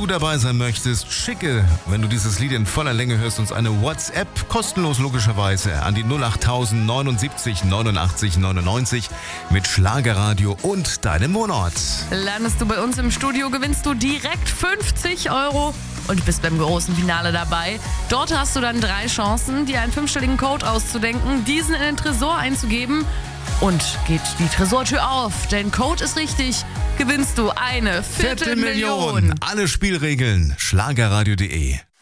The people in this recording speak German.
du dabei sein möchtest, schicke, wenn du dieses Lied in voller Länge hörst, uns eine WhatsApp, kostenlos logischerweise, an die 08000 79 89 99 mit Schlagerradio und deinem Wohnort. Landest du bei uns im Studio, gewinnst du direkt 50 € und bist beim großen Finale dabei. Dort hast du dann 3 Chancen, dir einen 5-stelligen Code auszudenken, diesen in den Tresor einzugeben und geht die Tresortür auf. Dein Code ist richtig, gewinnst du eine Viertelmillion. Alle Spielregeln schlagerradio.de.